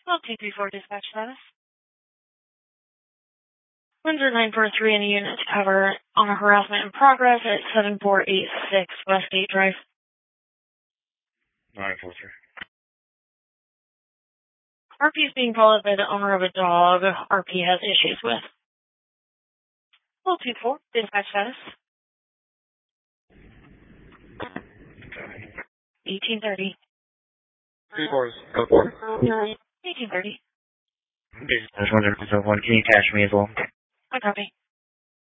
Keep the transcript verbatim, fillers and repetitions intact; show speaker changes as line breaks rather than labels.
Well, two three four dispatch status. Windsor nine four three, any unit to cover on a harassment in progress at seven four eight six West eight Drive.
nine four three.
R P is being followed by the owner of a dog R P has issues with. Well, two four, dispatch status. eighteen thirty.
Three fours. Go for it.
eighteen thirty.
I just wondered if there's one. Can you attach me as well?
I copy.